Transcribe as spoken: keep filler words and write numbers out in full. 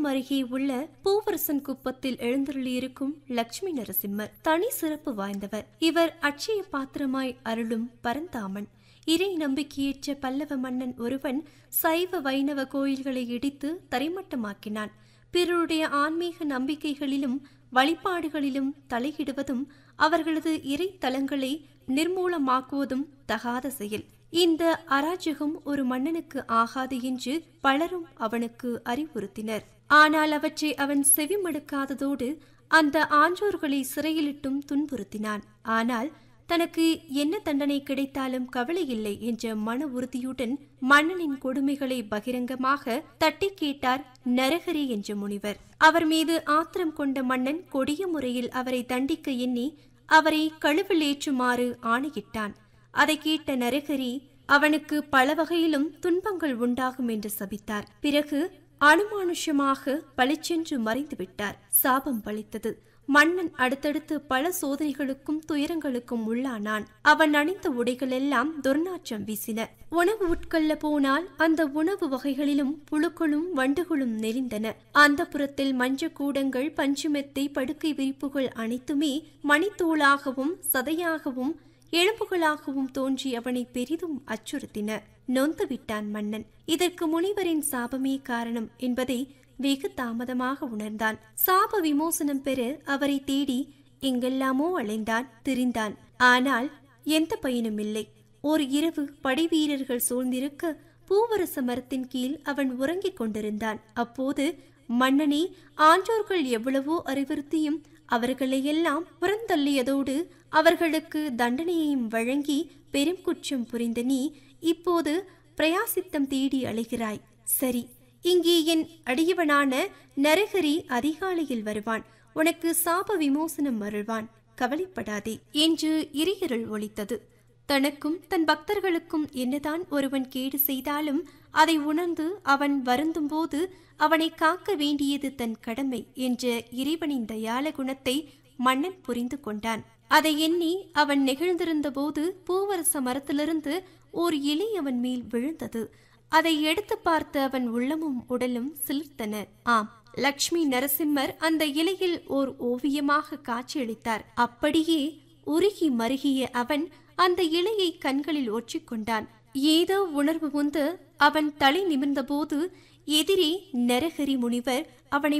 அருகே உள்ள பூவரசன் குப்பத்தில் எழுந்தருளியிருக்கும் லட்சுமி நரசிம்மர் தனி சிறப்பு வாய்ந்தவர். இவர் அட்சய பாத்திரமாய் அருளும் பரந்தாமன். இறை நம்பிக்கையேற்ற பல்லவ மன்னன் ஒருவன் சைவ வைணவ கோயில்களை இடித்து தரைமட்டமாக்கினான். பிறருடைய ஆன்மீக நம்பிக்கைகளிலும் வழிபாடுகளிலும் தலையிடுவதும் அவர்களது இறை தலங்களை நிர்மூலமாக்குவதும் தகாத செயல். இந்த அராஜகம் ஒரு மன்னனுக்கு ஆகாது என்று பலரும் அவனுக்கு அறிவுறுத்தினர். ஆனால் அவற்றை அவன் செவிமடுக்காததோடு அந்த ஆன்றோர்களை சிறையிலிட்டும் துன்புறுத்தினான். ஆனால் தனக்கு என்ன தண்டனை கிடைத்தாலும் கவலை இல்லை என்ற மன உறுதியுடன் மன்னனின் கொடுமைகளை பகிரங்கமாக தட்டி கேட்டார் நரஹரி என்ற முனிவர். அவர் மீது ஆத்திரம் கொண்ட மன்னன் கொடிய முறையில் அவரை தண்டிக்க எண்ணி அவரை கழுவில் ஏற்றுமாறு ஆணையிட்டான். அதை கேட்ட நரஹரி அவனுக்கு பல வகையிலும் துன்பங்கள் உண்டாகும் என்று சபித்தார். பிறகு அனுமானுஷமாக பளிச்சென்று மறைந்து விட்டார். சாபம் பலித்தது. மன்னன் அடுத்தடுத்து பல சோதனைகளுக்கும் துயரங்களுக்கும் உள்ளானான். அவன் அணிந்த உடைகள் எல்லாம் துர்நாற்றம் வீசின. உணவு உட்கொள்ள போனால் அந்த உணவு வகைகளிலும் புழுக்களும் வண்டுகளும் நெளிந்தன. அந்த புறத்தில் மஞ்ச கூடங்கள், பஞ்சுமெத்தை, படுக்கை விரிப்புகள் அனைத்துமே மணித்தூளாகவும் சதையாகவும் எலும்புகளாகவும் தோன்றி அவனை பெரிதும் அச்சுறுத்தின. நொந்து விட்டான் மன்னன். இதற்கு முனிவரின் சாபமே காரணம் என்பதை வெகு தாமதமாக உணர்ந்தான். சாப விமோசனம் பெற அவரை தேடி எங்கெல்லாமோ அலைந்தான், திரிந்தான். ஆனால் எந்த பயனும் இல்லை. ஓர் இரவு படை வீரர்கள் சூழ்ந்திருக்க பூவரச மரத்தின் கீழ் அவன் உறங்கிக் கொண்டிருந்தான். அப்போது மன்னனே, ஆன்றோர்கள் எவ்வளவோ அறிவுறுத்தியும் அவர்களையெல்லாம் புறந்தள்ளியதோடு அவர்களுக்கு தண்டனையையும் வழங்கி பெரும் குற்றம் புரிந்த நீ இப்போது பிரயாசித்தம் தேடி அலைகிறாய். சரி, இங்கே என் அடியவனான நரஹரி அதிகாலையில் வருவான். உனக்கு சாப விமோசனம் அருள்வான். கவலைப்படாதே என்று இறையருள் ஒலித்தது. தனக்கும் தன் பக்தர்களுக்கும் என்னதான் ஒருவன் கேடு செய்தாலும் அதை உணர்ந்து அவன் வருந்தும் போது அவனை காக்க வேண்டியது தன் கடமை என்ற இறைவனின் தயால குணத்தை மன்னன் புரிந்து கொண்டான். அதை எண்ணி அவன் நெகிழ்ந்திருந்த போது பூவரச மரத்திலிருந்து ஓர் இலை அவன் மேல் விழுந்தது. அதை எடுத்து பார்த்து அவன் உள்ளமும் உடலும் சிலிர்த்தன. ஆம், லட்சுமி நரசிம்மர் அந்த இலையில் ஓர் ஓவியமாக காட்சியளித்தார். அப்படியே உருகி மருகிய அவன் அந்த இலையை கண்களில் ஒற்றிக்கொண்டான். ஏதோ உணர்வு வந்து அவன் தலை நிமிர்ந்த போது எதிரே நரஹரி முனிவர் அவனை